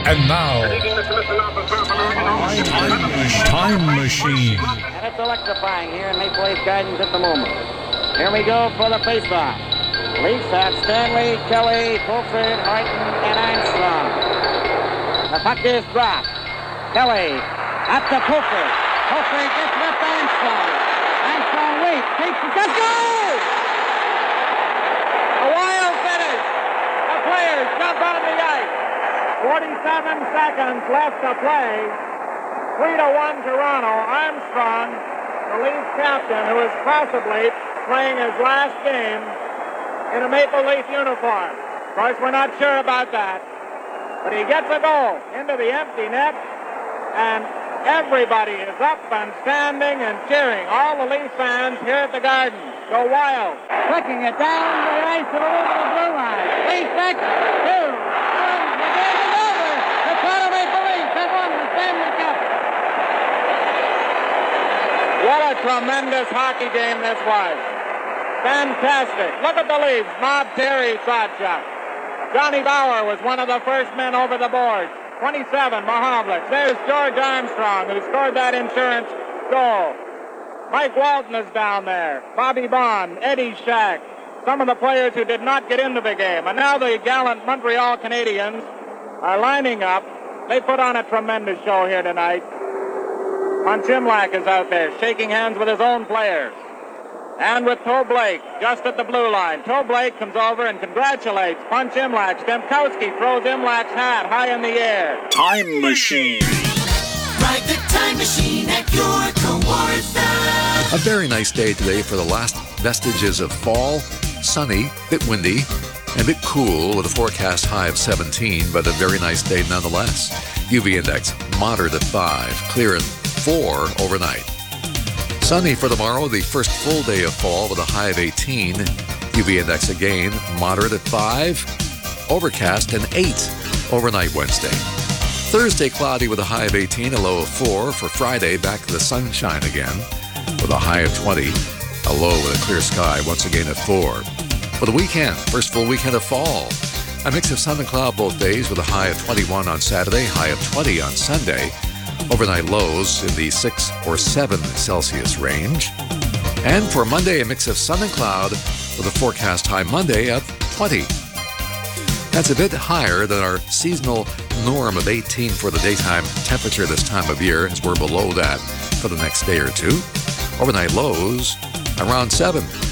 And now, Time Machine. And it's electrifying here in Maple Leaf Gardens at the moment. Here we go for the face-off. Leafs have Stanley, Kelly, Fulford, Horton, and Armstrong. The puck is dropped. Kelly up to Fulford. Fulford gets it up to Armstrong. Armstrong waits, takes the shot, goal! A wild finish. The players jump on the ice. 47 seconds left to play. 3-1 Toronto. Armstrong, the Leafs captain, who is possibly playing his last game in a Maple Leaf uniform. Of course, we're not sure about that. But he gets a goal into the empty net, and everybody is up and standing and cheering. All the Leaf fans here at the Garden go wild. Flicking it down the ice to the blue line. 3 seconds, 2, 1, the game is over. The Toronto Maple Leafs have won the Stanley Cup. What a tremendous hockey game this was. Fantastic. Look at the Leafs. Mob Terry shot. Johnny Bauer was one of the first men over the board. 27, Mahovlich. There's George Armstrong, who scored that insurance goal. Mike Walton is down there. Bobby Bond, Eddie Shack. Some of the players who did not get into the game. And now the gallant Montreal Canadiens are lining up. They put on a tremendous show here tonight. Punch Imlach is out there shaking hands with his own players. And with Toe Blake just at the blue line. Toe Blake comes over and congratulates Punch Imlach. Stemkowski throws Imlach's hat high in the air. Time Machine. Ride the time machine at your Kawartha. A very nice day today for the last vestiges of fall. Sunny, bit windy, and a bit cool with a forecast high of 17, but a very nice day nonetheless. UV index moderate at 5, clear at 4 overnight. Sunny for tomorrow, the first full day of fall with a high of 18. UV index again, moderate at 5. Overcast and 8 overnight Wednesday. Thursday, cloudy with a high of 18, a low of 4. For Friday, back to the sunshine again with a high of 20. A low with a clear sky, once again at 4. For the weekend, first full weekend of fall. A mix of sun and cloud both days with a high of 21 on Saturday, high of 20 on Sunday. Overnight lows in the 6 or 7 Celsius range. And for Monday, a mix of sun and cloud with a forecast high Monday of 20. That's a bit higher than our seasonal norm of 18 for the daytime temperature this time of year, as we're below that for the next day or two. Overnight lows around 7.